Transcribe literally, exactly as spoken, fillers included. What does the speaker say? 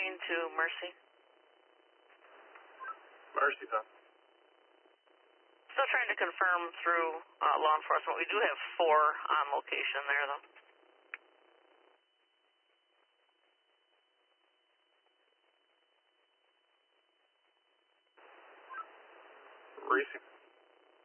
going to Mercy. Mercy, huh? Still trying to confirm through uh, law enforcement. We do have four on location there, though. Mercy.